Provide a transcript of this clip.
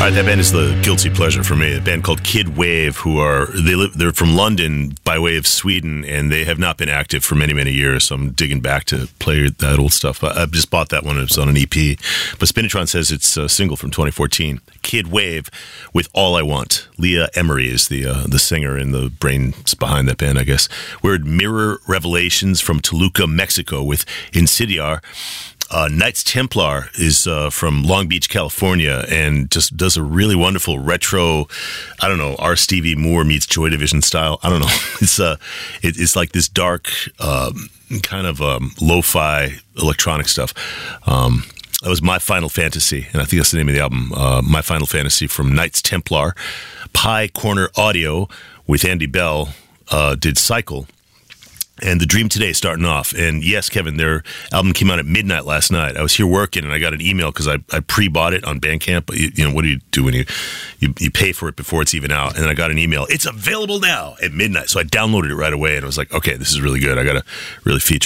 All right, that band is the guilty pleasure for me. A band called Kid Wave, they're from London by way of Sweden, and they have not been active for many, many years. So I'm digging back to play that old stuff. I just bought that one. It was on an EP. But Spinatron says it's a single from 2014. Kid Wave with All I Want. Leah Emery is the singer and the brains behind that band, I guess. We're at Mirror Revelations from Toluca, Mexico with Insidiar. Knights Templar is from Long Beach, California, and just does a really wonderful retro, I don't know, R. Stevie Moore meets Joy Division style. I don't know. It's like this dark, kind of lo-fi electronic stuff. That was My Final Fantasy, and I think that's the name of the album, My Final Fantasy from Knights Templar. Pie Corner Audio with Andy Bell did Cycle. And The Dream Today starting off. And yes, Kevin, their album came out at midnight last night. I was here working and I got an email because I pre-bought it on Bandcamp. But you know, what do you do when you pay for it before it's even out? And then I got an email. It's available now at midnight. So I downloaded it right away and I was like, okay, this is really good. I got to really feature